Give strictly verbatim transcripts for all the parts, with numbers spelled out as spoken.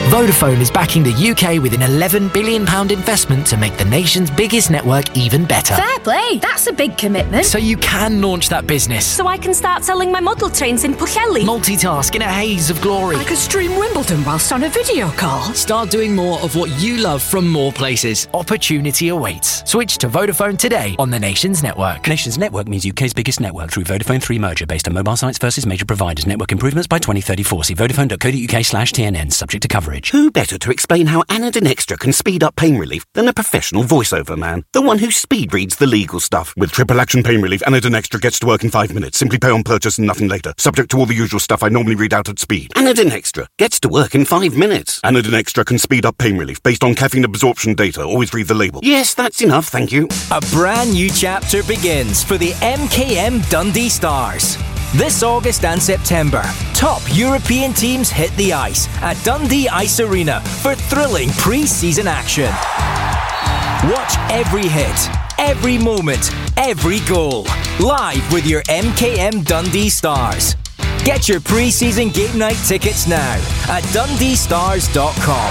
Vodafone is backing the U K with an eleven billion pounds investment to make the nation's biggest network even better. Fair play, that's a big commitment. So you can launch that business. So I can start selling my model trains in Pwllheli. Multitask in a haze of glory. I could stream Wimbledon whilst on a video call. Start doing more of what you love from more places. Opportunity awaits. Switch to Vodafone today on the Nations Network. Nations Network means U K's biggest network through Vodafone three merger based on mobile sites versus major providers. Network improvements by twenty thirty-four. See vodafone.co.uk slash TNN. Subject to coverage. Who better to explain how Anadin Extra can speed up pain relief than a professional voiceover man? The one who speed reads the legal stuff. With triple action pain relief, Anadin Extra gets to work in five minutes. Simply pay on purchase and nothing later. Subject to all the usual stuff I normally read out at speed. Anadin Extra gets to work in five minutes. Anadin Extra can speed up pain relief based on caffeine absorption data. Always read the label. Yes, that's enough, thank you. A brand new chapter begins for the M K M Dundee Stars. This August and September, top European teams hit the ice at Dundee Ice Arena for thrilling pre-season action. Watch every hit, every moment, every goal, live with your M K M Dundee Stars. Get your pre-season game night tickets now at dundee stars dot com.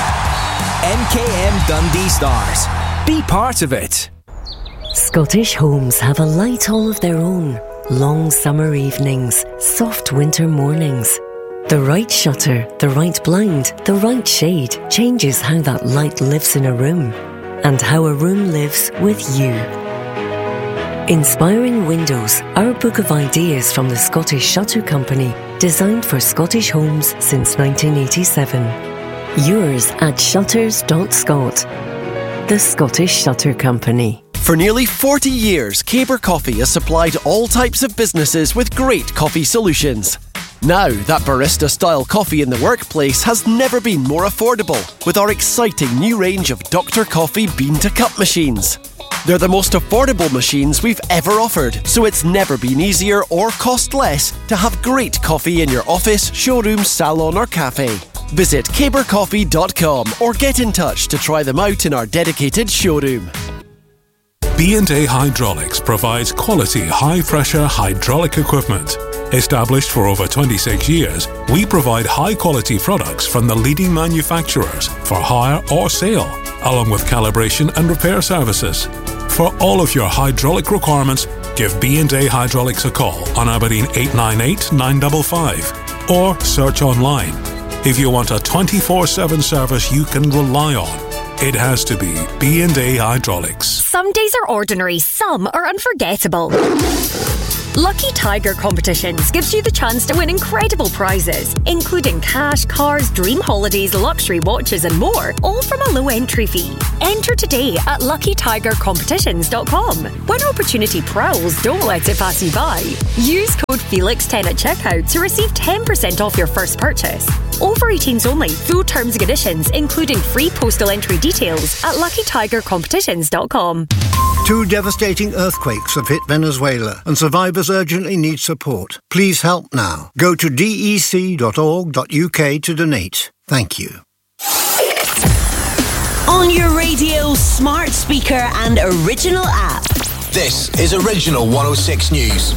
M K M Dundee Stars. Be part of it. Scottish homes have a light all of their own. Long summer evenings, soft winter mornings. The right shutter, the right blind, the right shade changes how that light lives in a room and how a room lives with you. Inspiring Windows, our book of ideas from the Scottish Shutter Company, designed for Scottish homes since nineteen eighty-seven. Yours at shutters dot scot. The Scottish Shutter Company. For nearly forty years, Caber Coffee has supplied all types of businesses with great coffee solutions. Now, that barista-style coffee in the workplace has never been more affordable with our exciting new range of Doctor Coffee bean-to-cup machines. They're the most affordable machines we've ever offered, so it's never been easier or cost less to have great coffee in your office, showroom, salon or cafe. Visit caber coffee dot com or get in touch to try them out in our dedicated showroom. B and A Hydraulics provides quality high-pressure hydraulic equipment. Established for over twenty-six years, we provide high-quality products from the leading manufacturers for hire or sale, along with calibration and repair services. For all of your hydraulic requirements, give B and A Hydraulics a call on Aberdeen eight nine eight, nine five five or search online. If you want a twenty-four seven service you can rely on, it has to be B and A Hydraulics. Some days are ordinary, some are unforgettable. Lucky Tiger Competitions gives you the chance to win incredible prizes, including cash, cars, dream holidays, luxury watches and more, all from a low entry fee. Enter today at lucky tiger competitions dot com. When opportunity prowls, don't let it pass you by. Use code Felix ten at checkout to receive ten percent off your first purchase. Over eighteens only. Full terms and conditions, including free postal entry details at lucky tiger competitions dot com. Two devastating earthquakes have hit Venezuela and survivors urgently need support. Please help now. Go to d e c dot org dot u k to donate. Thank you. On your radio, smart speaker and original app. This is Original one oh six News.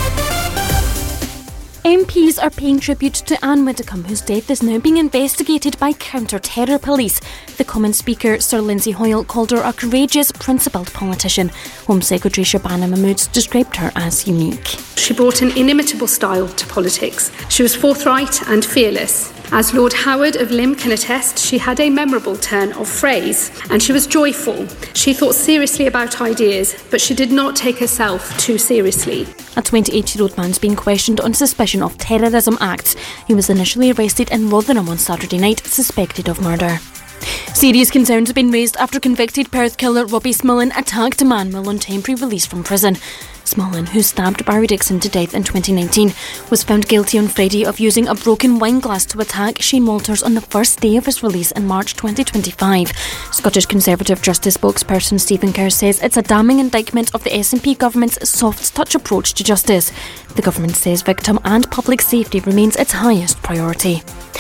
M Ps are paying tribute to Anne Widdecombe, whose death is now being investigated by counter-terror police. The Common Speaker, Sir Lindsay Hoyle, called her a courageous, principled politician. Home Secretary Shabana Mahmood described her as unique. She brought an inimitable style to politics. She was forthright and fearless. As Lord Howard of Lymm can attest, she had a memorable turn of phrase, and she was joyful. She thought seriously about ideas, but she did not take herself too seriously. A twenty-eight-year-old man's being questioned on suspicion of terrorism acts. He was initially arrested in Rotherham on Saturday night, suspected of murder. Serious concerns have been raised after convicted Perth killer Robbie Smullen attacked a man while on temporary release from prison. Smullen, who stabbed Barry Dixon to death in twenty nineteen, was found guilty on Friday of using a broken wine glass to attack Shane Walters on the first day of his release in March twenty twenty-five. Scottish Conservative Justice spokesperson Stephen Kerr says it's a damning indictment of the S N P government's soft-touch approach to justice. The government says victim and public safety remains its highest priority.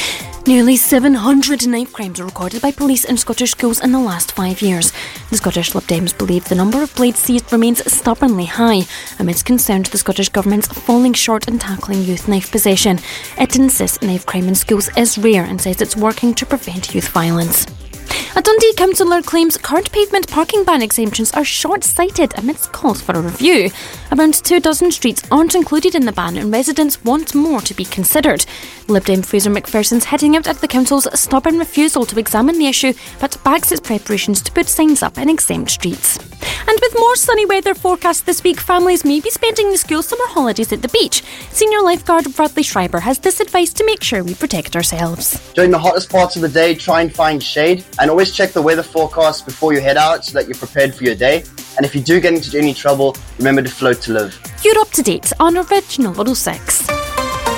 Nearly seven hundred knife crimes were recorded by police in Scottish schools in the last five years. The Scottish Lib Dems believe the number of blades seized remains stubbornly high, amidst concern to the Scottish Government's falling short in tackling youth knife possession. It insists knife crime in schools is rare and says it's working to prevent youth violence. A Dundee councillor claims current pavement parking ban exemptions are short-sighted amidst calls for a review. Around two dozen streets aren't included in the ban and residents want more to be considered. Lib Dem Fraser McPherson's heading out at the council's stubborn refusal to examine the issue, but backs its preparations to put signs up in exempt streets. And with more sunny weather forecast this week, families may be spending the school summer holidays at the beach. Senior lifeguard Bradley Schreiber has this advice to make sure we protect ourselves. During the hottest parts of the day, try and find shade, and always check the weather forecast before you head out so that you're prepared for your day. And if you do get into any trouble, remember to float to live. You're up to date on Original one oh six.